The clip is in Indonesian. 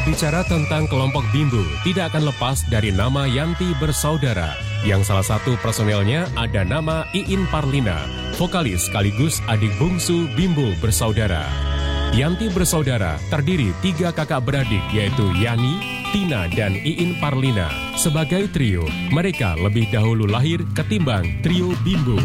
Berbicara tentang kelompok Bimbo, tidak akan lepas dari nama Yanti Bersaudara, yang salah satu personelnya ada nama Iin Parlina, vokalis sekaligus adik bungsu Bimbo Bersaudara. Yanti Bersaudara terdiri 3 kakak beradik, yaitu Yani, Tina, dan Iin Parlina. Sebagai trio, mereka lebih dahulu lahir ketimbang trio Bimbo.